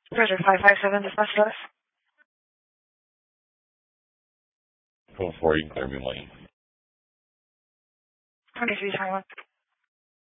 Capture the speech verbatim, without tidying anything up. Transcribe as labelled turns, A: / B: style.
A: Roger, five five seven dispatch to us.
B: Four four, you can clear me lane.
A: twenty-three Taiwan.